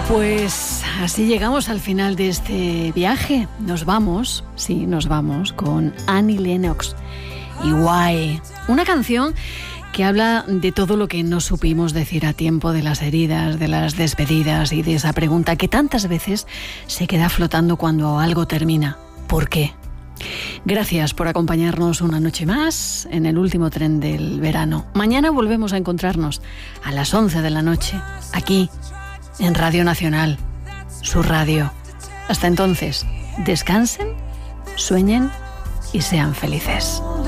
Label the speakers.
Speaker 1: Pues así llegamos al final de este viaje. Nos vamos con Annie Lennox y Why, una canción que habla de todo lo que no supimos decir a tiempo, de las heridas, de las despedidas y de esa pregunta que tantas veces se queda flotando cuando algo termina. ¿Por qué? Gracias por acompañarnos una noche más en el último tren del verano. Mañana volvemos a encontrarnos a las 11 de la noche, aquí, en Radio Nacional, su radio. Hasta entonces, descansen, sueñen y sean felices.